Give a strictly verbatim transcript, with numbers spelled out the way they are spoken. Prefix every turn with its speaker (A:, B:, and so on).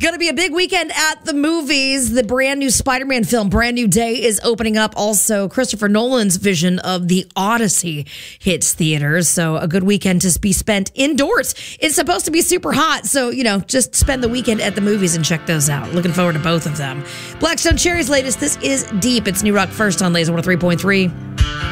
A: Gonna be a big weekend at the movies. The brand new Spider-Man film, Brand New Day, is opening up. Also, Christopher Nolan's vision of the Odyssey hits theaters. So a good weekend to be spent indoors. It's supposed to be super hot. So, you know, just spend the weekend at the movies and check those out. Looking forward to both of them. Blackstone Cherry's latest. This is Deep. It's New Rock First on Laser one oh three point three.